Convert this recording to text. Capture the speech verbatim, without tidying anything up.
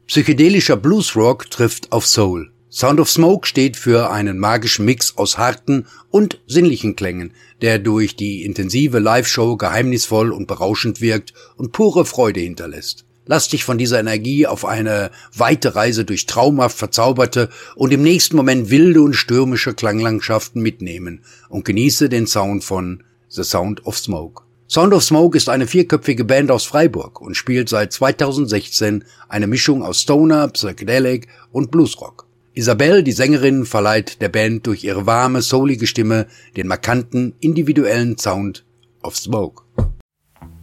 Psychedelischer Bluesrock trifft auf Soul. Sound of Smoke steht für einen magischen Mix aus harten und sinnlichen Klängen, der durch die intensive Live-Show geheimnisvoll und berauschend wirkt und pure Freude hinterlässt. Lass dich von dieser Energie auf eine weite Reise durch traumhaft verzauberte und im nächsten Moment wilde und stürmische Klanglandschaften mitnehmen und genieße den Sound von The Sound of Smoke. Sound of Smoke ist eine vierköpfige Band aus Freiburg und spielt seit zweitausendsechzehn eine Mischung aus Stoner, Psychedelic und Bluesrock. Isabelle, die Sängerin, verleiht der Band durch ihre warme, soulige Stimme den markanten, individuellen Sound of Smoke.